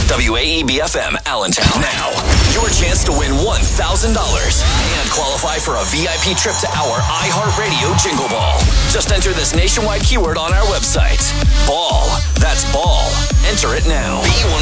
WAEB-FM, Allentown. Now, your chance to win $1,000 and qualify for a VIP trip to our iHeartRadio Jingle Ball. Just enter this nationwide keyword on our website. Ball. That's ball. Enter it now. B105.